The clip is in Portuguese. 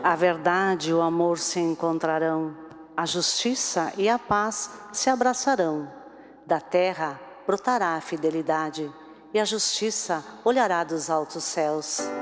A verdade e o amor se encontrarão, a justiça e a paz se abraçarão. Da terra brotará a fidelidade, e a justiça olhará dos altos céus.